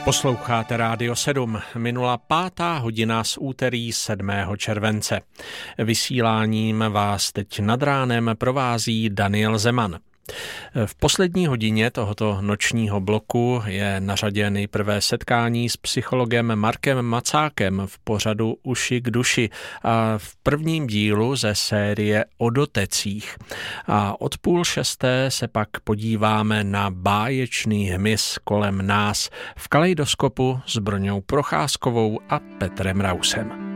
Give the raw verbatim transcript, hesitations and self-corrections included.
Posloucháte Rádio sedm, minula pátá hodina z úterý sedmého července. Vysíláním vás teď nad ránem provází Daniel Zeman. V poslední hodině tohoto nočního bloku je na řadě nejprve setkání s psychologem Markem Macákem v pořadu Uši k duši a v prvním dílu ze série o dotecích. A od půl šesté se pak podíváme na báječný hmyz kolem nás v kaleidoskopu s Brňou Procházkovou a Petrem Rausem.